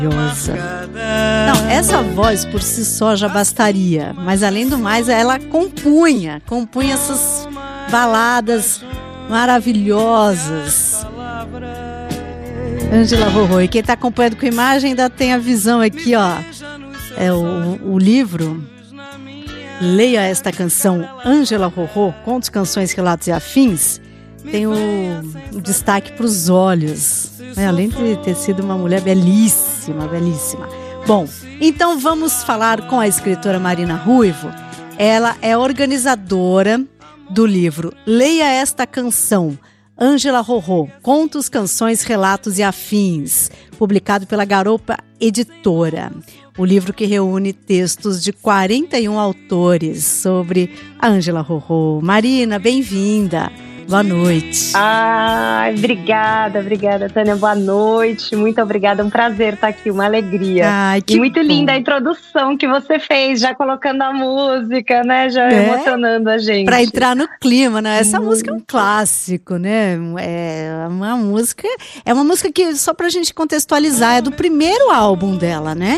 Maravilhosa. Não, essa voz por si só já bastaria, mas além do mais ela compunha essas baladas maravilhosas. Ângela Rorô, e quem está acompanhando com imagem ainda tem a visão aqui, ó, é o livro Leia Esta Canção, Ângela Rorô, Contos, Canções, Relatos e Afins. Tem o destaque para os olhos, né? Além de ter sido uma mulher belíssima, belíssima. Bom, então vamos falar com a escritora Marina Ruivo. Ela é organizadora do livro Leia Esta Canção, Ângela Rorô, Contos, Canções, Relatos e Afins, publicado pela Garopa Editora. O livro que reúne textos de 41 autores sobre a Ângela Rorô. Marina, bem-vinda. Boa noite. Obrigada, Tânia. Boa noite. Muito obrigada. Um prazer estar aqui, uma alegria. E muito linda a introdução que você fez, já colocando a música, né? Já emocionando a gente. Para entrar no clima, né? Essa música é um clássico, né? É uma música que, só pra gente contextualizar, é do primeiro álbum dela, né?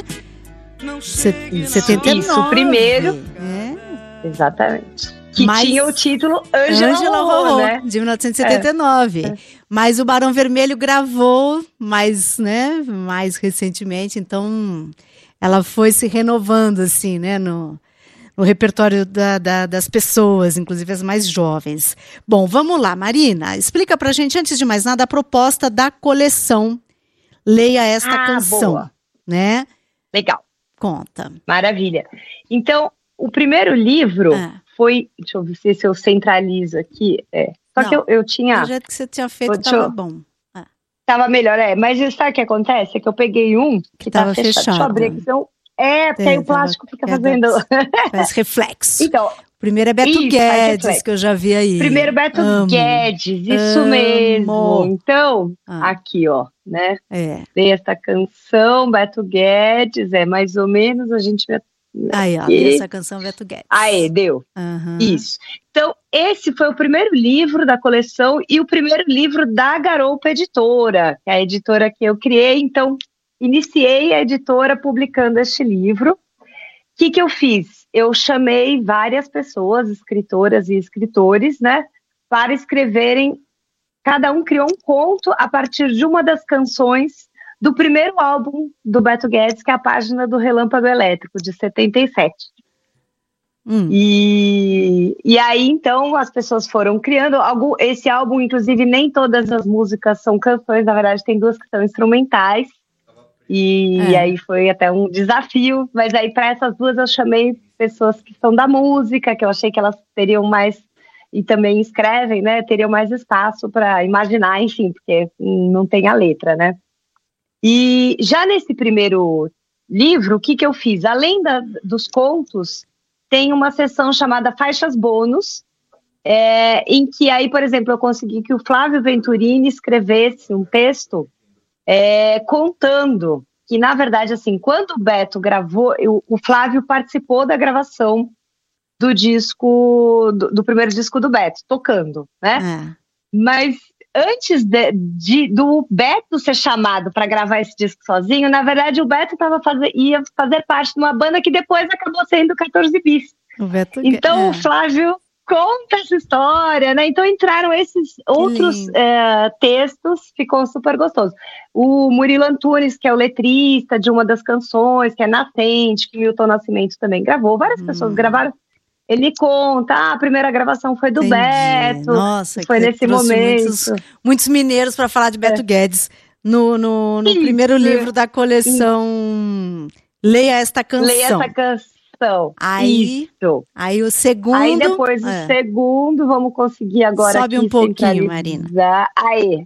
79. Isso, o primeiro. Exatamente. Que tinha o título Ângela Rorô, né? De 1979. Mas o Barão Vermelho gravou mais recentemente, então ela foi se renovando, assim, né, no repertório das pessoas, inclusive as mais jovens. Bom, vamos lá, Marina, explica pra gente, antes de mais nada, a proposta da coleção Leia Esta Canção, boa. Né? Legal. Conta. Maravilha. Então, o primeiro livro foi, deixa eu ver se eu centralizo aqui, só que eu tinha... Do jeito que você tinha feito estava bom. Tava melhor, mas sabe o que acontece? É que eu peguei um que tava fechado. Deixa eu abrir aqui, então... porque aí o plástico fica fazendo... Faz reflexo. Então... Primeiro é Beto Guedes, que eu já vi aí. Primeiro Beto Guedes, isso mesmo. Então, aqui, ó, né? Leia Esta Canção, Beto Guedes, mais ou menos, a gente vai... Aí, ó, essa canção Beto Guedes. Aí, deu. Isso. Então, esse foi o primeiro livro da coleção e o primeiro livro da Garopa Editora, que é a editora que eu criei. Então, iniciei a editora publicando este livro. O que eu fiz? Eu chamei várias pessoas, escritoras e escritores, né, para escreverem. Cada um criou um conto a partir de uma das canções do primeiro álbum do Beto Guedes, que é a Página do Relâmpago Elétrico, de 77. E aí, então, as pessoas foram criando. Esse álbum, inclusive, nem todas as músicas são canções, na verdade, tem 2 que são instrumentais. E aí foi até um desafio, mas aí para essas 2 eu chamei pessoas que são da música, que eu achei que elas teriam mais, e também escrevem, né, teriam mais espaço para imaginar, enfim, porque não tem a letra, né. E já nesse primeiro livro, o que eu fiz? Além dos contos, tem uma seção chamada Faixas Bônus, em que aí, por exemplo, eu consegui que o Flávio Venturini escrevesse um texto contando que, na verdade, assim, quando o Beto gravou, o Flávio participou da gravação do disco, do primeiro disco do Beto, tocando, né? Mas antes do Beto ser chamado para gravar esse disco sozinho, na verdade, o Beto ia fazer parte de uma banda que depois acabou sendo 14 Bis. Então, o Flávio conta essa história, né? Então entraram esses outros textos, ficou super gostoso. O Murilo Antunes, que é o letrista de uma das canções, que é Nascente, que Milton Nascimento também gravou, várias pessoas gravaram. Ele conta, a primeira gravação foi do Beto. Nossa, foi nesse momento. Muitos mineiros para falar de Beto Guedes no primeiro livro da coleção Leia Esta Canção. Leia Esta Canção. Aí o segundo... Aí depois do segundo, vamos conseguir agora sobe um pouquinho, Marina. Aí.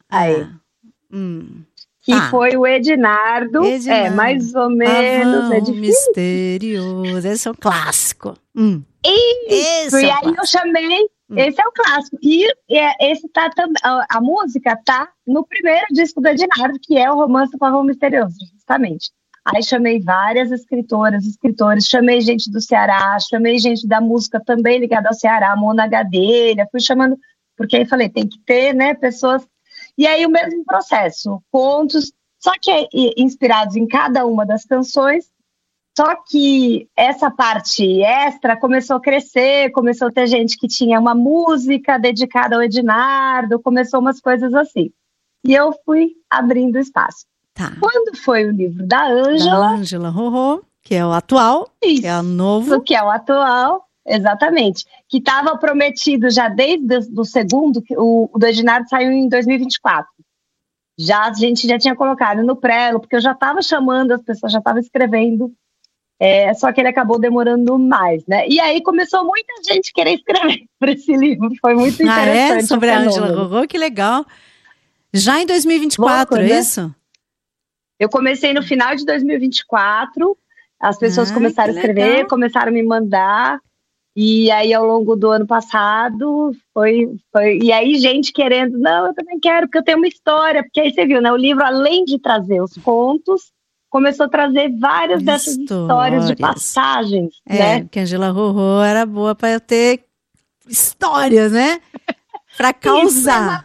Que foi o Ednardo. Mais ou menos. É difícil. Misterioso. Esse é um clássico. Isso, e aí eu chamei... Esse é o clássico. E esse tá também... A música tá no primeiro disco do Ednardo, que é o Romance do Pavão Misterioso, justamente. Aí chamei várias escritoras, escritores, chamei gente do Ceará, chamei gente da música também ligada ao Ceará, Mona Gadelha, fui chamando, porque aí falei, tem que ter, né, pessoas... E aí o mesmo processo, contos, só que inspirados em cada uma das canções. Só que essa parte extra começou a crescer, começou a ter gente que tinha uma música dedicada ao Ednardo, começou umas coisas assim. E eu fui abrindo espaço. Tá. Quando foi o livro da Ângela... Da Ângela Rorô, que é o atual, isso, que é o novo. Que é o atual, exatamente. Que estava prometido já desde o segundo, o do Ednardo saiu em 2024. A gente já tinha colocado no prelo, porque eu já estava chamando, as pessoas já estavam escrevendo. Só que ele acabou demorando mais, né? E aí começou muita gente querer escrever para esse livro. Foi muito interessante. Sobre a Ângela Rorô, que legal. Já em 2024, louco, é né? isso? Eu comecei no final de 2024, as pessoas começaram a escrever, legal. Começaram a me mandar, e aí ao longo do ano passado, e aí gente querendo, não, eu também quero, porque eu tenho uma história, porque aí você viu, né? O livro, além de trazer os contos, começou a trazer várias dessas histórias de passagens, né? Porque a Ângela Rorô era boa para ter histórias, né? Para causar,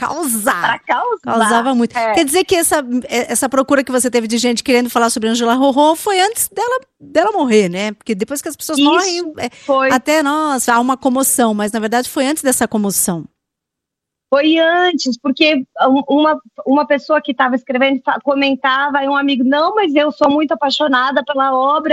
causava muito. Quer dizer que essa procura que você teve de gente querendo falar sobre a Ângela Rorô foi antes dela morrer, né? Porque depois que as pessoas morrem, até nós há uma comoção, mas na verdade foi antes dessa comoção. Foi antes, porque uma pessoa que estava escrevendo comentava, e um amigo, não, mas eu sou muito apaixonada pela obra,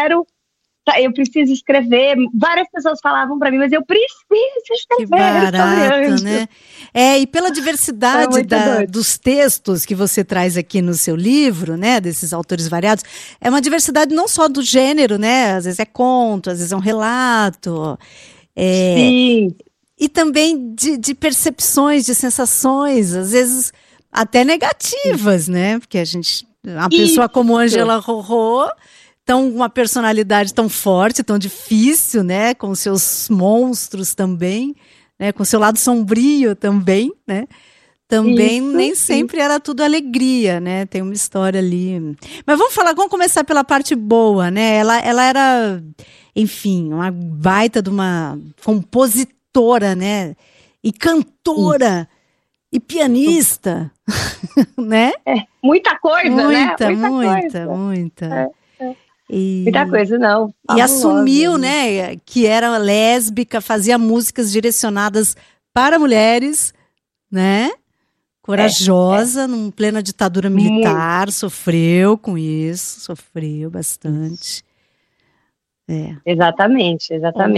eu preciso escrever. Várias pessoas falavam para mim, mas eu preciso escrever. Que barato, né? E pela diversidade dos textos que você traz aqui no seu livro, né? Desses autores variados, é uma diversidade não só do gênero, né? Às vezes é conto, às vezes é um relato. Sim. E também de percepções, de sensações, às vezes até negativas, né? Porque uma pessoa como Ângela Rorô, uma personalidade tão forte, tão difícil, né? Com seus monstros também, né? Com seu lado sombrio também, né? Também nem sempre era tudo alegria, né? Tem uma história ali. Mas vamos começar pela parte boa, né? Ela era, enfim, uma baita de uma compositora, né? E cantora. E pianista, né? Muita coisa, né? Muita. Muita coisa, não. E assumiu, né, que era lésbica, fazia músicas direcionadas para mulheres, né? Corajosa, numa plena ditadura militar, sofreu com isso, sofreu bastante. Exatamente.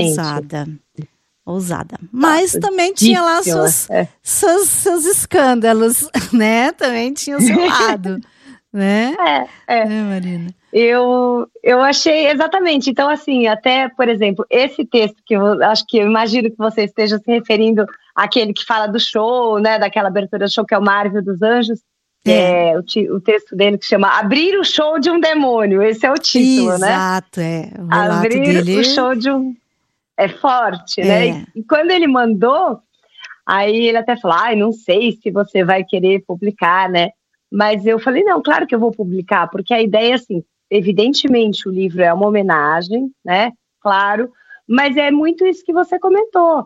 Ousada. Mas também tinha lá seus escândalos, né? Também tinha o seu lado, né? Marina? Eu achei, exatamente. Então, assim, até, por exemplo, esse texto que eu imagino que você esteja se referindo àquele que fala do show, né? Daquela abertura do show, que é o Marvel dos Anjos. O texto dele que chama Abrir o Show de um Demônio. Esse é o título, né? Exato, o relato Abrir dele. o show de um... É forte, né? E quando ele mandou, aí ele até falou, não sei se você vai querer publicar, né? Mas eu falei, não, claro que eu vou publicar, porque a ideia, assim, evidentemente o livro é uma homenagem, né? Claro, mas é muito isso que você comentou.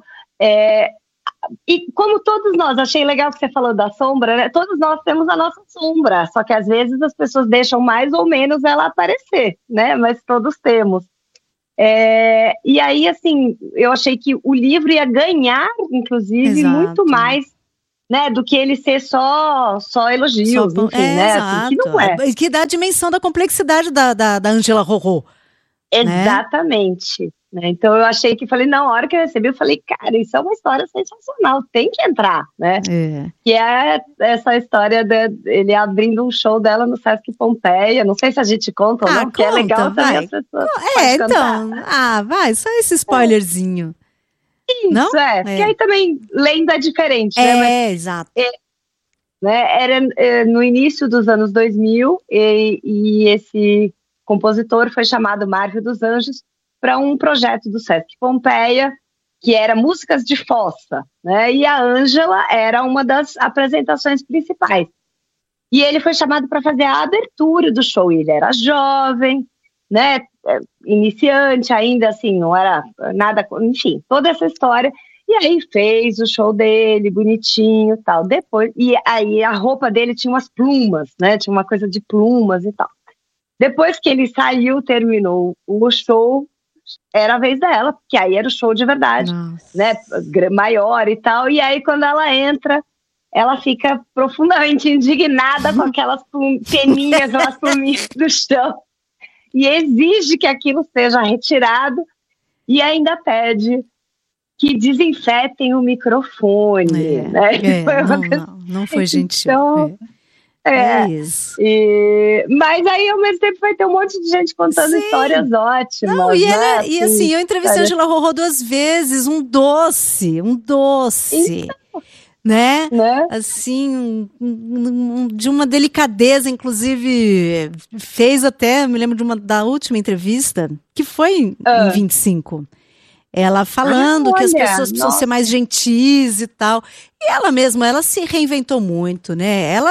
E como todos nós, achei legal que você falou da sombra, né? Todos nós temos a nossa sombra, só que às vezes as pessoas deixam mais ou menos ela aparecer, né? Mas todos temos. E aí, assim, eu achei que o livro ia ganhar, inclusive, muito mais, né, do que ele ser só elogios, enfim, né? Assim, que não é. Que dá a dimensão da complexidade da Ângela Rorô. Exatamente. Né? Então eu achei que, falei, na hora que eu recebi, eu falei, cara, isso é uma história sensacional, tem que entrar, né? Que é essa história dele abrindo um show dela no Sesc Pompeia, não sei se a gente conta ou não, porque é legal também as pessoas então, vai, só esse spoilerzinho. Isso, não? Porque aí também lenda é diferente, né? Mas, exato. Né? Era no início dos anos 2000 e esse compositor foi chamado Marvel dos Anjos para um projeto do Sesc Pompeia, que era Músicas de Fossa, né? E a Ângela era uma das apresentações principais. E ele foi chamado para fazer a abertura do show. Ele era jovem, né? Iniciante ainda, assim, não era nada, enfim, toda essa história. E aí fez o show dele, bonitinho e tal. Depois, e aí a roupa dele tinha umas plumas, né? Tinha uma coisa de plumas e tal. Depois que ele saiu, terminou o show, era a vez dela, porque aí era o show de verdade, né? Maior e tal. E aí quando ela entra, ela fica profundamente indignada com aquelas peninhas, aquelas pluminhas do chão. E exige que aquilo seja retirado e ainda pede que desinfetem o microfone, né? Não foi gentil. Então, isso. Mas aí, ao mesmo tempo, vai ter um monte de gente contando histórias ótimas. Não, e assim, eu entrevistei a Ângela Rorô 2 vezes, um doce. Então, né? Assim, de uma delicadeza, inclusive, fez até, me lembro da última entrevista, que foi em 25. Ela falando que as pessoas precisam ser mais gentis e tal. E ela mesma, ela se reinventou muito, né? Ela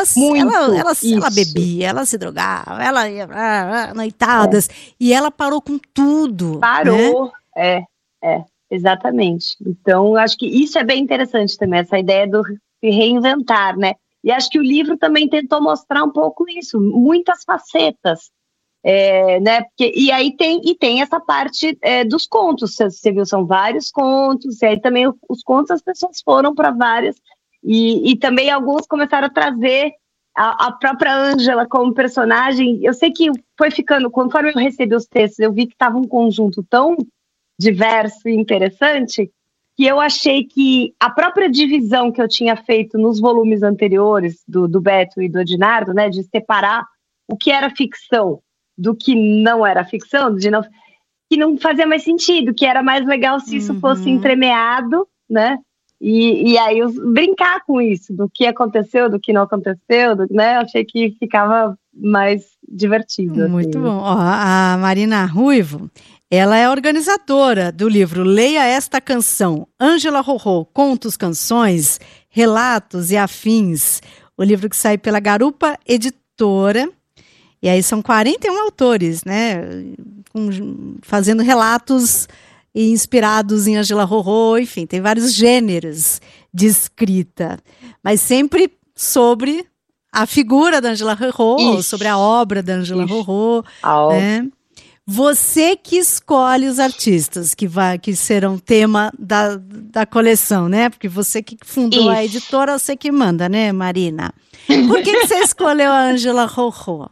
bebia, ela se drogava, ela ia noitadas. E ela parou com tudo. Parou, né? Exatamente. Então, acho que isso é bem interessante também, essa ideia do se reinventar, né? E acho que o livro também tentou mostrar um pouco isso, muitas facetas. Né? E aí tem essa parte dos contos, você viu, são vários contos, e aí também os contos as pessoas foram para várias, e também alguns começaram a trazer a própria Ângela como personagem. Eu sei que foi ficando, conforme eu recebi os textos, eu vi que estava um conjunto tão diverso e interessante, que eu achei que a própria divisão que eu tinha feito nos volumes anteriores do Beto e do Edinardo, né, de separar o que era ficção do que não era ficção, que não fazia mais sentido, que era mais legal se isso fosse entremeado, né? E aí brincar com isso, do que aconteceu, do que não aconteceu, né? Achei que ficava mais divertido. Muito bom. Ó, a Marina Ruivo, ela é organizadora do livro Leia Esta Canção, Ângela Rorô, Contos, Canções, Relatos e Afins, o livro que sai pela Garupa Editora. E aí são 41 autores, né, fazendo relatos inspirados em Ângela Rorô, enfim, tem vários gêneros de escrita, mas sempre sobre a figura da Ângela Rorô, sobre a obra da Ângela Rorô, né? Você que escolhe os artistas que serão tema da coleção, né? Porque você que fundou a editora, você que manda, né, Marina? Por que você escolheu a Ângela Rorô?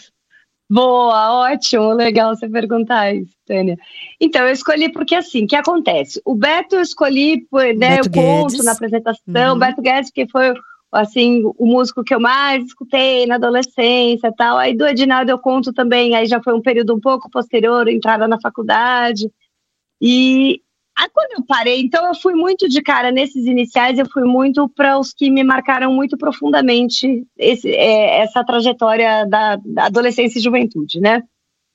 Boa, ótimo, legal você perguntar isso, Tânia. Então, eu escolhi porque, assim, o que acontece? O Beto eu escolhi, né, eu conto na apresentação, o Beto Guedes, que foi, assim, o músico que eu mais escutei na adolescência e tal. Aí do Edinardo eu conto também, aí já foi um período um pouco posterior, entrada na faculdade. E aí quando eu parei, então eu fui muito de cara nesses iniciais, eu fui muito para os que me marcaram muito profundamente essa trajetória da adolescência e juventude, né?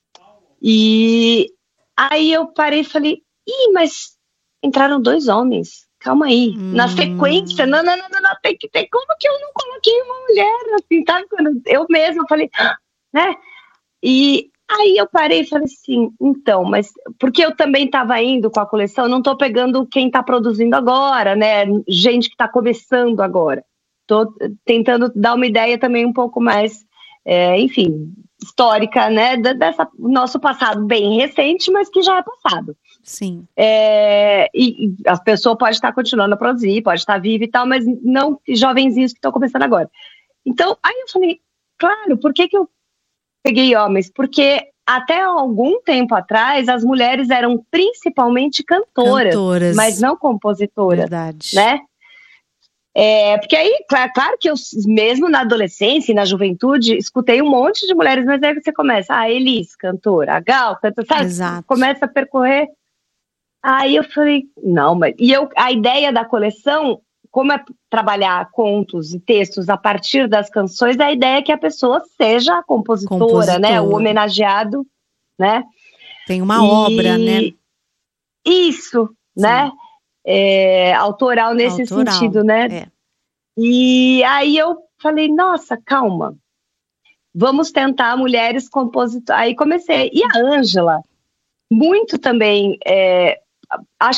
E aí eu parei e falei, mas entraram 2 homens, calma aí, na sequência, não, tem que ter, como que eu não coloquei uma mulher, assim, sabe? Quando eu mesma falei, né? E aí eu parei e falei assim, então, mas porque eu também estava indo com a coleção, eu não estou pegando quem está produzindo agora, né? Gente que está começando agora. Estou tentando dar uma ideia também um pouco mais, enfim, histórica, né? Dessa nosso passado bem recente, mas que já é passado. Sim. E a pessoa pode estar continuando a produzir, pode estar viva e tal, mas não jovenzinhos que estão começando agora. Então, aí eu falei, claro, por que eu peguei homens? Porque até algum tempo atrás as mulheres eram principalmente cantoras, mas não compositoras. Verdade. Né? Porque aí, claro que eu mesmo na adolescência e na juventude escutei um monte de mulheres, mas aí você começa, a Elis, cantora, a Gal, cantora, sabe? Exato. Começa a percorrer. Aí eu falei, não, mas... E a ideia da coleção, como é trabalhar contos e textos a partir das canções, a ideia é que a pessoa seja a compositora, né? O homenageado, né? Tem uma obra, né? Isso, sim. Né? Autoral nesse sentido, né? E aí eu falei, nossa, calma. Vamos tentar mulheres compositoras. Aí comecei. E a Ângela, muito também, acho que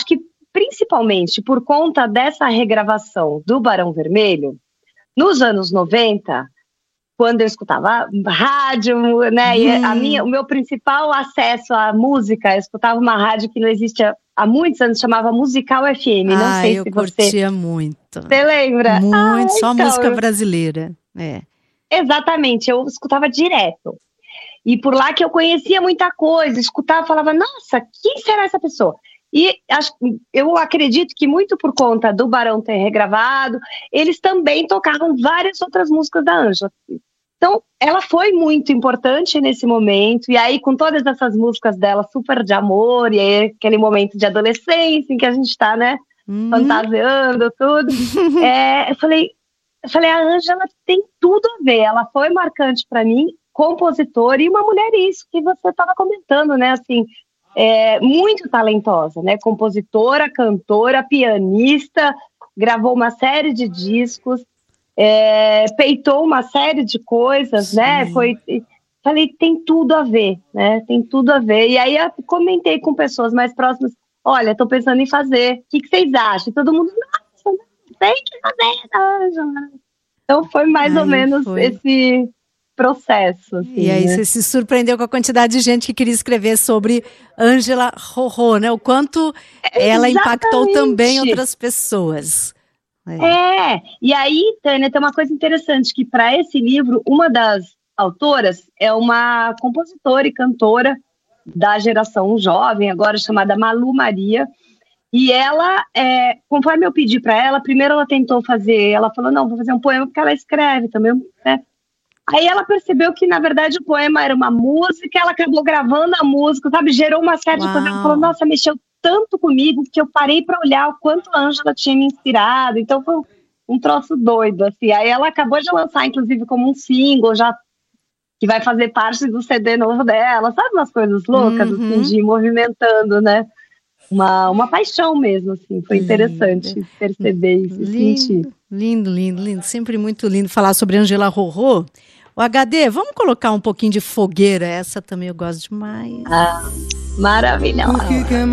principalmente por conta dessa regravação do Barão Vermelho, nos anos 90, quando eu escutava rádio, né, e o meu principal acesso à música, eu escutava uma rádio que não existia há muitos anos, chamava Musical FM, não sei se você... eu curtia muito. Você lembra? Muito, só então, música brasileira. Exatamente, eu escutava direto. E por lá que eu conhecia muita coisa, escutava, falava, nossa, quem será essa pessoa? E eu acredito que muito por conta do Barão ter regravado, eles também tocavam várias outras músicas da Ângela. Então, ela foi muito importante nesse momento, e aí com todas essas músicas dela, super de amor, e aí aquele momento de adolescência em que a gente tá, né, fantasiando, tudo. Eu falei, a Ângela tem tudo a ver, ela foi marcante para mim, compositora, e uma mulher isso que você estava comentando, né, assim, muito talentosa, né, compositora, cantora, pianista, gravou uma série de discos, peitou uma série de coisas, né? Falei, tem tudo a ver, né? Tem tudo a ver. E aí eu comentei com pessoas mais próximas, olha, tô pensando em fazer, o que vocês acham? E todo mundo, nossa, tem que fazer, Ângela. Então foi mais ou menos esse processo. Assim, e aí você se surpreendeu com a quantidade de gente que queria escrever sobre Ângela Rorô, né? O quanto ela impactou também outras pessoas. E aí, Tânia, tem uma coisa interessante, que para esse livro, uma das autoras é uma compositora e cantora da geração jovem, agora chamada Malu Maria, e ela, conforme eu pedi para ela, primeiro ela tentou fazer, ela falou, não, vou fazer um poema porque ela escreve também, né? Aí ela percebeu que, na verdade, o poema era uma música, ela acabou gravando a música, sabe, gerou uma série de coisas, ela falou, nossa, mexeu tanto comigo que eu parei para olhar o quanto a Ângela tinha me inspirado, então foi um troço doido, assim. Aí ela acabou de lançar, inclusive, como um single, já que vai fazer parte do CD novo dela, sabe, umas coisas loucas, assim, de ir movimentando, né? Uma paixão mesmo, assim, foi interessante perceber isso, sentir. Lindo, sempre muito lindo falar sobre Ângela Rorô. O HD, vamos colocar um pouquinho de Fogueira, essa também eu gosto demais. Maravilhosa.